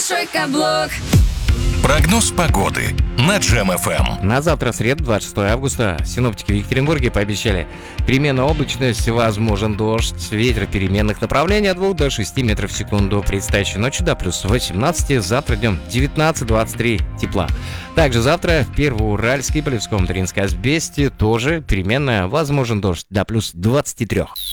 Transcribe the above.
Большой Каблук. Прогноз погоды на Джем ФМ. На завтра, среду, 26 августа, синоптики в Екатеринбурге пообещали переменная облачность, возможен дождь, ветер переменных направлений от 2 до 6 метров в секунду. Предстоящей ночью до плюс 18, завтра днем 19-23 тепла. Также завтра в Первоуральске, Полевском, Туринской Азбесте тоже переменная, возможен дождь до плюс 23.